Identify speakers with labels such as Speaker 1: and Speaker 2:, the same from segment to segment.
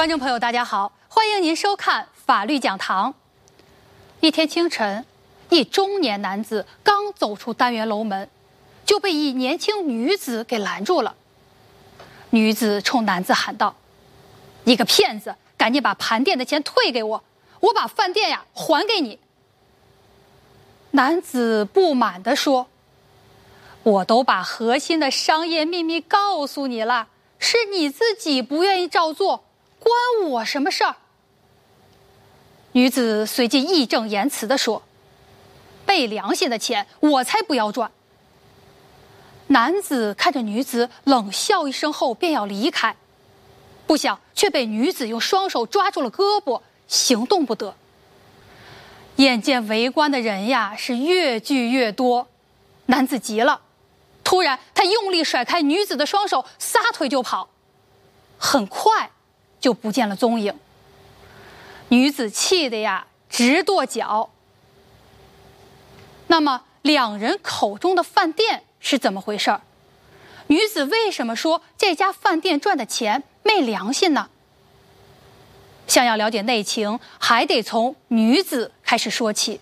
Speaker 1: 观众朋友，大家好，欢迎您收看法律讲堂。一天清晨，一中年男子刚走出单元楼门，就被一年轻女子给拦住了。女子冲男子喊道：“你个骗子，赶紧把盘店的钱退给我，我把饭店还给你。”男子不满地说：“我都把核心的商业秘密告诉你了，是你自己不愿意照做，关我什么事儿？”女子随即义正言辞地说：“背良心的钱我才不要赚。”男子看着女子冷笑一声后便要离开，不想却被女子用双手抓住了胳膊，行动不得。眼见围观的人是越聚越多，男子急了，突然他用力甩开女子的双手，撒腿就跑，很快就不见了踪影。女子气得直跺脚。那么两人口中的饭店是怎么回事？女子为什么说这家饭店赚的钱没良心呢？想要了解内情，还得从女子开始说起。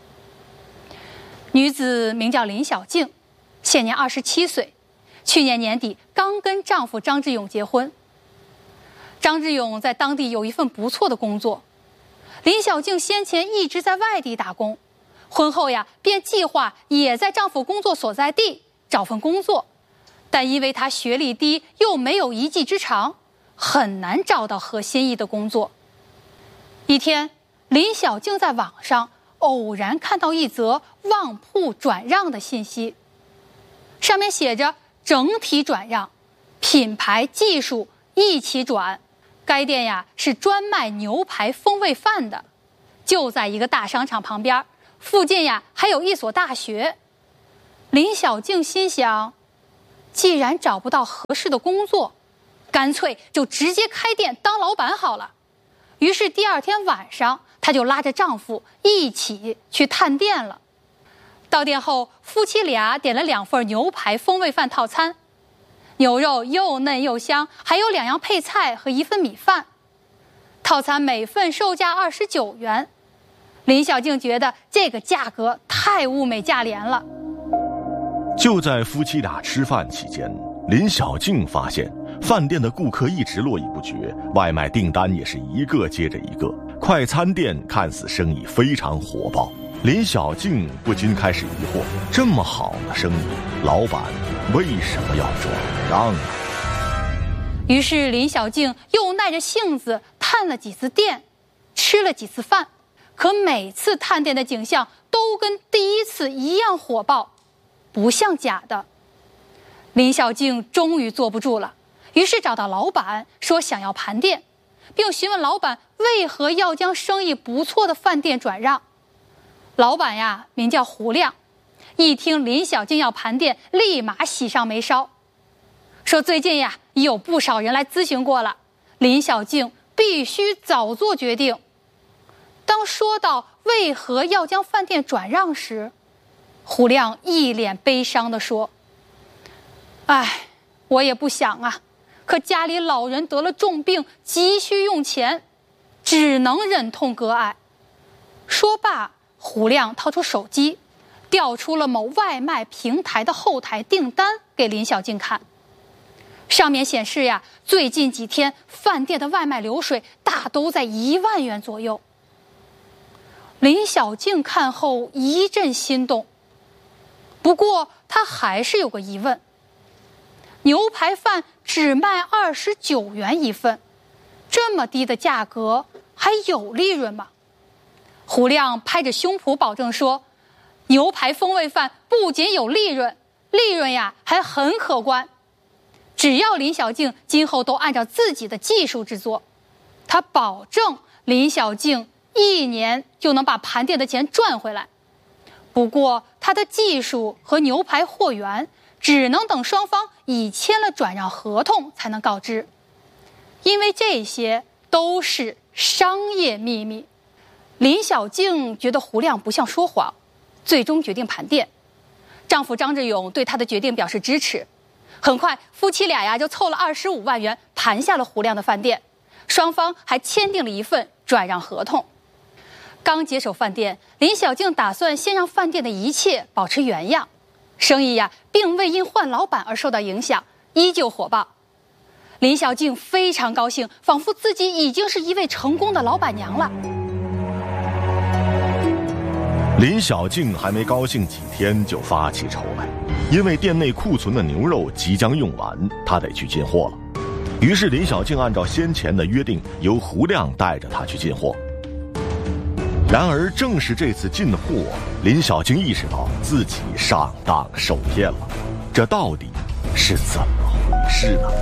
Speaker 1: 女子名叫林小静，现年27岁，去年年底刚跟丈夫张志勇结婚。张志勇在当地有一份不错的工作，林小静先前一直在外地打工，婚后便计划也在丈夫工作所在地找份工作，但因为她学历低又没有一技之长，很难找到合心意的工作。一天，林小静在网上偶然看到一则旺铺转让的信息，上面写着整体转让，品牌技术一起转。该店是专卖牛排风味饭的，就在一个大商场旁边，附近还有一所大学。林小静心想，既然找不到合适的工作，干脆就直接开店当老板好了。于是第二天晚上，她就拉着丈夫一起去探店了。到店后，夫妻俩点了2份牛排风味饭套餐，牛肉又嫩又香，还有2样配菜和1份米饭。套餐每份售价29元。林小静觉得这个价格太物美价廉了。
Speaker 2: 就在夫妻俩吃饭期间，林小静发现饭店的顾客一直络绎不绝，外卖订单也是一个接着一个，快餐店看似生意非常火爆。林小静不禁开始疑惑，这么好的生意，老板为什么要转让呢？
Speaker 1: 于是林小静又耐着性子探了几次店，吃了几次饭，可每次探店的景象都跟第一次一样火爆，不像假的。林小静终于坐不住了，于是找到老板说想要盘店，并询问老板为何要将生意不错的饭店转让。老板名叫胡亮，一听林小静要盘店，立马喜上眉梢，说最近有不少人来咨询过了，林小静必须早做决定。当说到为何要将饭店转让时，胡亮一脸悲伤地说：“哎，我也不想可家里老人得了重病，急需用钱，只能忍痛割爱。”说罢，胡亮掏出手机，调出了某外卖平台的后台订单给林小静看。上面显示最近几天饭店的外卖流水大都在1万元左右。林小静看后一阵心动，不过她还是有个疑问，牛排饭只卖29元一份，这么低的价格还有利润吗？胡亮拍着胸脯保证说，牛排风味饭不仅有利润，利润还很可观。只要林小静今后都按照自己的技术制作，他保证林小静1年就能把盘店的钱赚回来。不过他的技术和牛排货源只能等双方已签了转让合同才能告知，因为这些都是商业秘密。林小静觉得胡亮不像说谎，最终决定盘店。丈夫张志勇对她的决定表示支持。很快，夫妻俩就凑了25万元盘下了胡亮的饭店， 双方还签订了一份转让合同。刚接手饭店，林小静打算先让饭店的一切保持原样，生意并未因换老板而受到影响，依旧火爆。林小静非常高兴，仿佛自己已经是一位成功的老板娘了。
Speaker 2: 林小静还没高兴几天就发起愁来，因为店内库存的牛肉即将用完，她得去进货了。于是林小静按照先前的约定，由胡亮带着她去进货。然而正是这次进货，林小静意识到自己上当受骗了，这到底是怎么回事呢？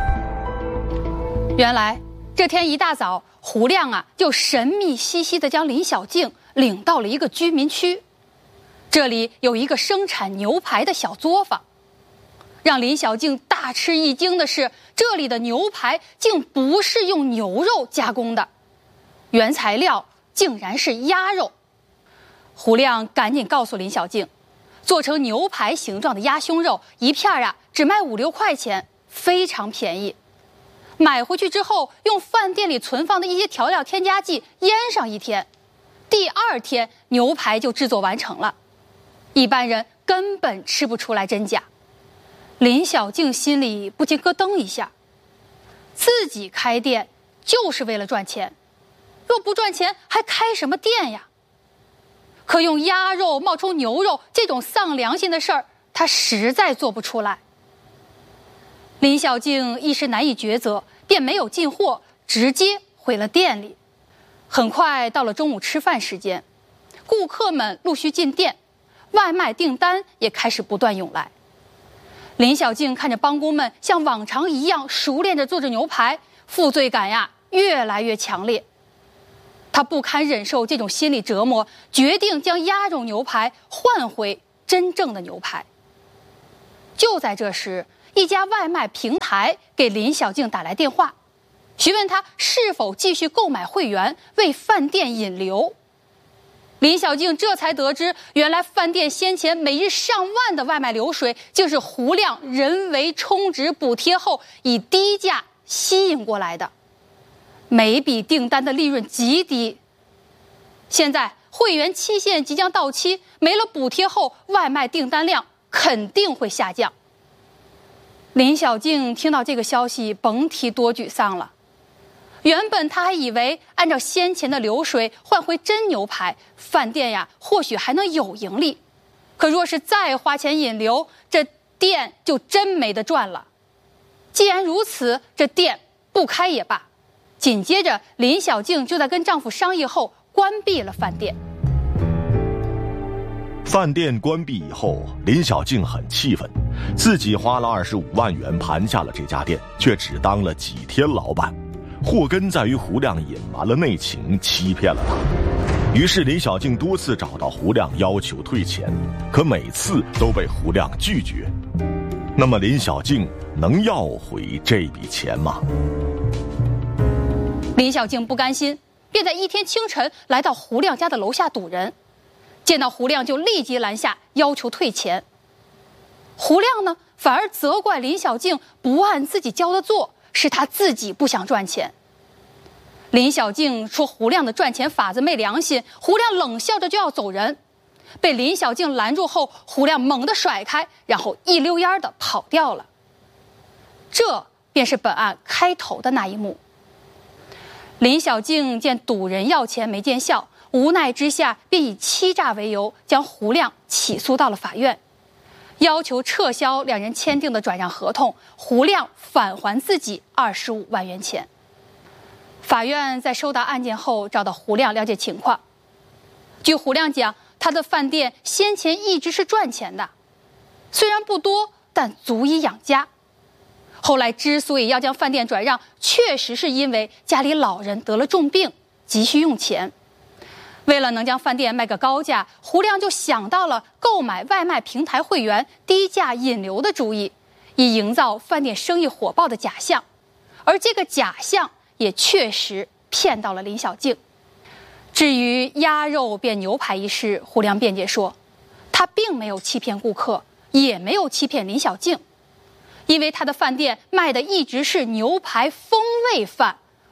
Speaker 1: 原来这天一大早，胡亮就神秘兮兮地将林小静领到了一个居民区，这里有一个生产牛排的小作坊。让林小静大吃一惊的是，这里的牛排竟不是用牛肉加工的，原材料竟然是鸭肉。胡亮赶紧告诉林小静，做成牛排形状的鸭胸肉一片只卖5、6块钱，非常便宜。买回去之后，用饭店里存放的一些调料添加剂腌上1天，第2天牛排就制作完成了，一般人根本吃不出来真假。林小静心里不禁咯噔一下，自己开店就是为了赚钱，若不赚钱还开什么店呀？可用鸭肉冒充牛肉这种丧良心的事儿，她实在做不出来。林小静一时难以抉择，便没有进货，直接回了店里。很快到了中午吃饭时间，顾客们陆续进店，外卖订单也开始不断涌来。林小静看着帮工们像往常一样熟练地做着牛排，负罪感越来越强烈。她不堪忍受这种心理折磨，决定将鸭肉牛排换回真正的牛排。就在这时，一家外卖平台给林小静打来电话，询问她是否继续购买会员为饭店引流。林小静这才得知，原来饭店先前每日上万的外卖流水，就是胡亮人为充值补贴后以低价吸引过来的，每笔订单的利润极低。现在会员期限即将到期，没了补贴后，外卖订单量肯定会下降。林小静听到这个消息，甭提多沮丧了。原本他还以为按照先前的流水换回真牛排，饭店或许还能有盈利，可若是再花钱引流，这店就真没得赚了。既然如此，这店不开也罢。紧接着林小静就在跟丈夫商议后关闭了饭店。
Speaker 2: 饭店关闭以后，林小静很气愤，自己花了25万元盘下了这家店，却只当了几天老板。祸根在于胡亮隐瞒了内情，欺骗了他。于是林小静多次找到胡亮要求退钱，可每次都被胡亮拒绝。那么林小静能要回这笔钱吗？
Speaker 1: 林小静不甘心，便在一天清晨来到胡亮家的楼下堵人，见到胡亮就立即拦下，要求退钱。胡亮呢，反而责怪林小静不按自己教的做，是他自己不想赚钱。林小静说胡亮的赚钱法子没良心，胡亮冷笑着就要走人。被林小静拦住后，胡亮猛地甩开，然后一溜烟的跑掉了。这便是本案开头的那一幕。林小静见堵人要钱没见效，无奈之下便以欺诈为由将胡亮起诉到了法院，要求撤销两人签订的转让合同，胡亮返还自己25万元钱。法院在收到案件后找到胡亮了解情况。据胡亮讲，他的饭店先前一直是赚钱的，虽然不多，但足以养家。后来之所以要将饭店转让，确实是因为家里老人得了重病，急需用钱。为了能将饭店卖个高价，胡亮就想到了购买外卖平台会员低价引流的主意，以营造饭店生意火爆的假象。而这个假象也确实骗到了林小静。至于鸭肉变牛排一事，胡亮辩解说，他并没有欺骗顾客，也没有欺骗林小静，因为他的饭店卖的一直是牛排风味饭，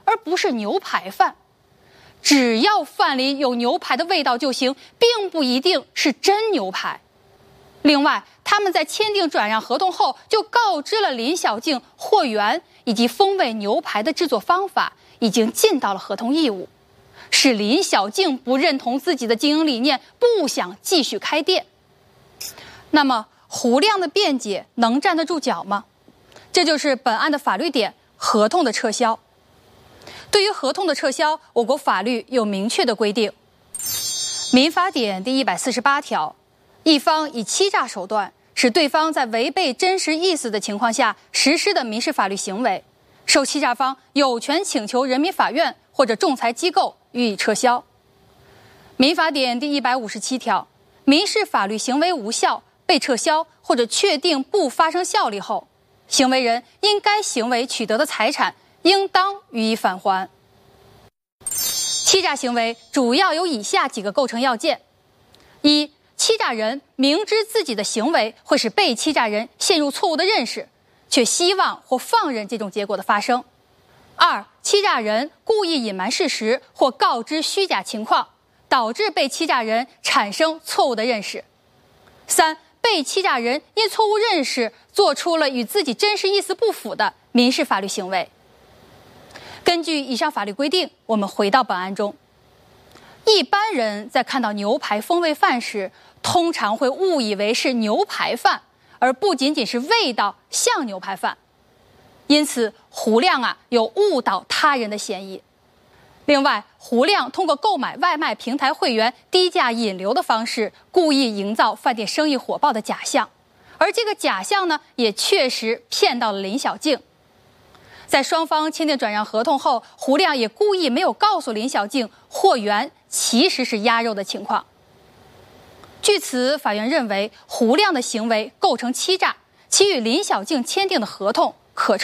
Speaker 1: 而不是牛排饭。只要饭里有牛排的味道就行，并不一定是真牛排。另外，他们在签订转让合同后，就告知了林小静货源以及风味牛排的制作方法已经尽到了合同义务，使林小静不认同自己的经营理念，不想继续开店。那么胡亮的辩解能站得住脚吗？这就是本案的法律点：合同的撤销。对于合同的撤销，我国法律有明确的规定。民法典第148条，一方以欺诈手段使对方在违背真实意思的情况下实施的民事法律行为，受欺诈方有权请求人民法院或者仲裁机构予以撤销。民法典第157条，民事法律行为无效、被撤销或者确定不发生效力后，行为人因该行为取得的财产应当予以返还。欺诈行为主要有以下几个构成要件：一、欺诈人明知自己的行为会使被欺诈人陷入错误的认识，却希望或放任这种结果的发生；二、欺诈人故意隐瞒事实或告知虚假情况，导致被欺诈人产生错误的认识；三、被欺诈人因错误认识做出了与自己真实意思不符的民事法律行为。根据以上法律规定，我们回到本案中。一般人在看到牛排风味饭时，通常会误以为是牛排饭，而不仅仅是味道像牛排饭。因此，胡亮有误导他人的嫌疑。另外，胡亮通过购买外卖平台会员低价引流的方式，故意营造饭店生意火爆的假象，而这个假象也确实骗到了林小静。在双方签订转让合同后，胡亮也故意没有告诉林小静货源其实是鸭肉的情况。据此，法院认为胡亮的行为构成欺诈，其与林小静签订的合同可